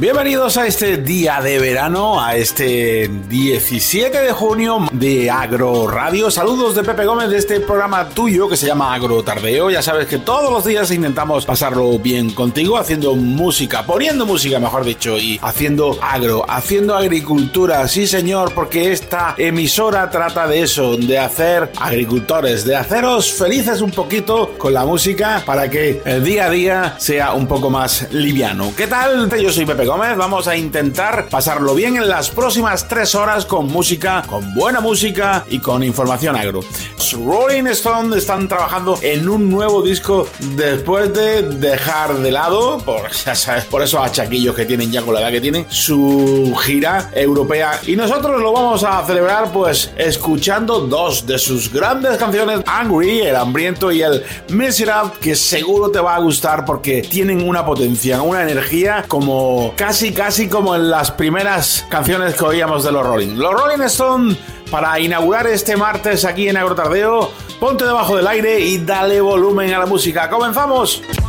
Bienvenidos a este día de verano, a este 17 de junio de Agro Radio. Saludos de Pepe Gómez de este programa tuyo que se llama Agro Tardeo. Ya sabes que todos los días intentamos pasarlo bien contigo, haciendo música, poniendo música mejor dicho, y haciendo agro, haciendo agricultura. Sí señor, porque esta emisora trata de eso, de hacer agricultores, de haceros felices un poquito con la música para que el día a día sea un poco más liviano. ¿Qué tal? Yo soy Pepe Gómez. Vamos a intentar pasarlo bien en las próximas 3 horas con música, con buena música y con información agro. Rolling Stone están trabajando en un nuevo disco después de dejar de lado, ya sabes, por esos achaquillos que tienen ya con la edad que tienen, su gira europea. Y nosotros lo vamos a celebrar pues escuchando 2 de sus grandes canciones, Angry, el hambriento, y el Mess It Up, que seguro te va a gustar porque tienen una potencia, una energía como casi como en las primeras canciones que oíamos de los Rolling. Los Rolling Stone, para inaugurar este martes aquí en Agro Tardeo, ponte debajo del aire y dale volumen a la música. ¡Comenzamos!